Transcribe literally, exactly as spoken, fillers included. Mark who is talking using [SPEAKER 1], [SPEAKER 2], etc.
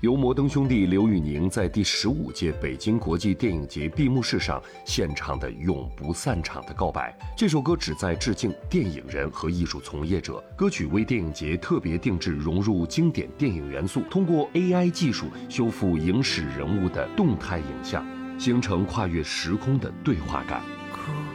[SPEAKER 1] 由摩登兄弟刘宇宁在第十五届北京国际电影节闭幕式上献唱的永不散场的告白。这首歌旨在致敬电影人和艺术从业者，歌曲为电影节特别定制融入经典电影元素，通过 A I 技术修复影史人物的动态影像，形成跨越时空的对话感。